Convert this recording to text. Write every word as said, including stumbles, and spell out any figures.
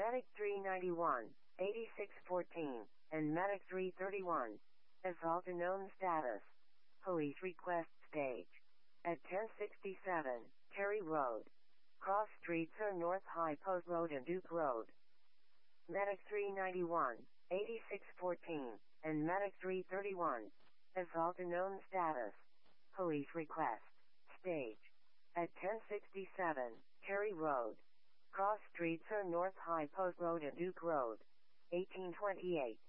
Medic three ninety-one, eighty-six fourteen, and Medic three thirty-one. Assault unknown status. Police request stage. At ten sixty-seven, Terry Road. Cross streets are North High Post Road and Duke Road. Medic three ninety-one, eighty-six fourteen, and Medic three thirty-one. Assault unknown status. Police request stage. At ten sixty-seven, Terry Road. Cross streets are North High Post Road and Duke Road. eighteen twenty-eight.